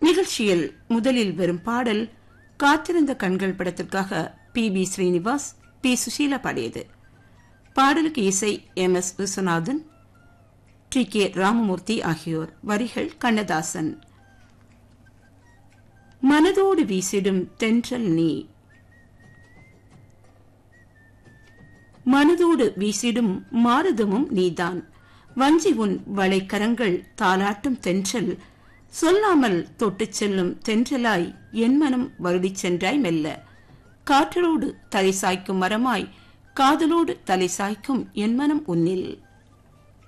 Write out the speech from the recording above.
நிகழ்ச்சியில் முதலில் வரும் பாடல் காத்திருந்த கண்கள் படத்திற்காக பி ஸ்ரீனிவாஸ், பி சுசீலா பாடியது. பாடலுக்கு இசை MS விஸ்வநாதன், TK ராமமூர்த்தி ஆகியோர். வரிகள் கண்ணதாசன். மனதோடு வீசிடும் தென்றல் நீ, மனதோடு வீசிடும் மாருதமும் நீதான். வஞ்சி உன் வளைக்கரங்கள் தாலாட்டும் தென்றல், சொல்லாமல் தொட்டுச் செல்லும் தென்றலாய் என் மனம் வருடிச் சென்றாய் மெல்ல. காற்றலோடு தலை சாய்க்கும் மரமாய் காதலோடு தலை சாய்க்கும் என் மனம் உன்னில்.